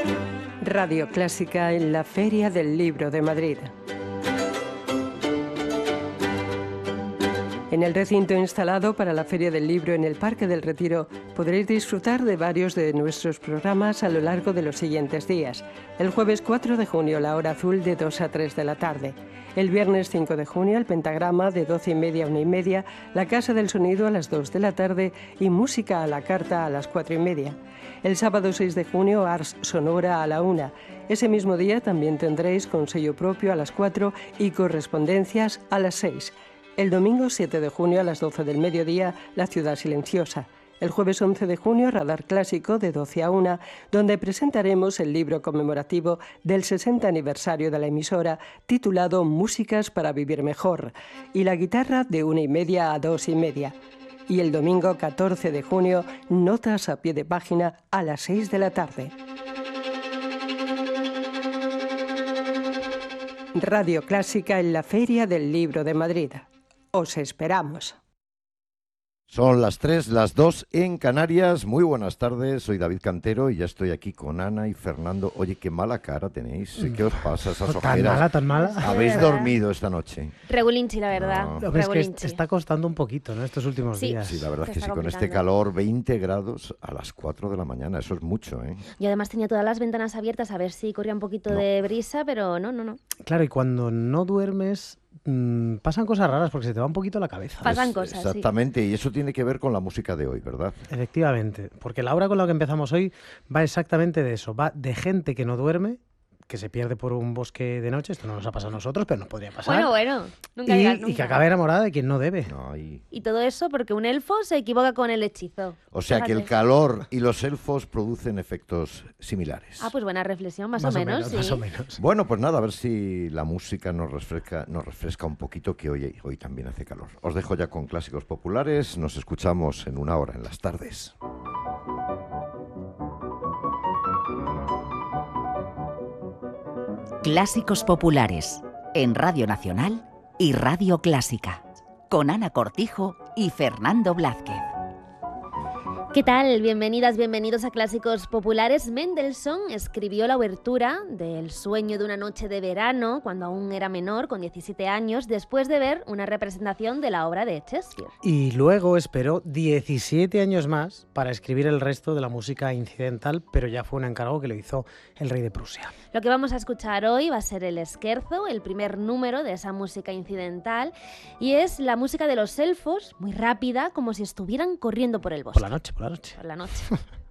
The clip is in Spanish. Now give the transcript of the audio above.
Radio Clásica en la Feria del Libro de Madrid. En el recinto instalado para la Feria del Libro en el Parque del Retiro podréis disfrutar de varios de nuestros programas a lo largo de los siguientes días. El jueves 4 de junio, la hora azul de 2 a 3 de la tarde. El viernes 5 de junio, el pentagrama de 12:30 a 1:30, la Casa del Sonido a las 2 de la tarde y música a la carta a las 4:30. El sábado 6 de junio, Ars Sonora a la 1. Ese mismo día también tendréis con sello propio a las 4 y correspondencias a las 6. El domingo 7 de junio a las 12 del mediodía, La Ciudad Silenciosa. El jueves 11 de junio, Radar Clásico de 12 a 1, donde presentaremos el libro conmemorativo del 60 aniversario de la emisora, titulado Músicas para vivir mejor, y la guitarra de 1:30 a 2:30. Y el domingo 14 de junio, Notas a pie de página a las 6 de la tarde. Radio Clásica en la Feria del Libro de Madrid. Os esperamos. Son las 3, las 2 en Canarias. Muy buenas tardes, soy David Cantero y ya estoy aquí con Ana y Fernando. Oye, qué mala cara tenéis. ¿Qué os pasa esas ojeras? Tan mala. ¿Habéis dormido esta noche? Regulinchi, la verdad. No. Es que está costando un poquito, ¿no? Estos últimos días. Sí, la verdad es que sí, con este calor, 20 grados a las 4 de la mañana, eso es mucho, ¿eh? Yo además tenía todas las ventanas abiertas a ver si corría un poquito de brisa, pero no. Claro, y cuando no duermes pasan cosas raras porque se te va un poquito la cabeza. Pasan cosas, exactamente, sí. Y eso tiene que ver con la música de hoy, ¿verdad? Efectivamente, porque la obra con la que empezamos hoy va exactamente de eso, va de gente que no duerme, que se pierde por un bosque de noche, esto no nos ha pasado a nosotros, pero nos podría pasar. Bueno, nunca digas nunca. Y que acabe enamorada de quien no debe. Y todo eso porque un elfo se equivoca con el hechizo. O sea que el calor y los elfos producen efectos similares. Pues buena reflexión, más o menos, sí. Más o menos. Bueno, pues nada, a ver si la música nos refresca un poquito, que hoy también hace calor. Os dejo ya con clásicos populares, nos escuchamos en una hora en las tardes. Clásicos populares, en Radio Nacional y Radio Clásica, con Ana Cortijo y Fernando Blázquez. ¿Qué tal? Bienvenidas, bienvenidos a Clásicos Populares. Mendelssohn escribió la obertura del Sueño de una noche de verano cuando aún era menor, con 17 años, después de ver una representación de la obra de Shakespeare. Y luego esperó 17 años más para escribir el resto de la música incidental, pero ya fue un encargo que lo hizo el rey de Prusia. Lo que vamos a escuchar hoy va a ser el Scherzo, el primer número de esa música incidental, y es la música de los elfos, muy rápida, como si estuvieran corriendo por el bosque. Por la noche. Por la noche.